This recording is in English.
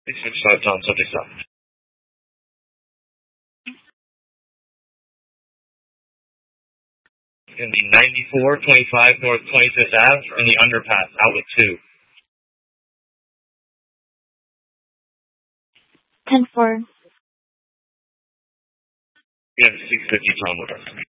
655 Tom, subject stop. It's going to be 9425 North 25th Ave in the underpass, outlet 2. 10-4. We have 650 Tom with us.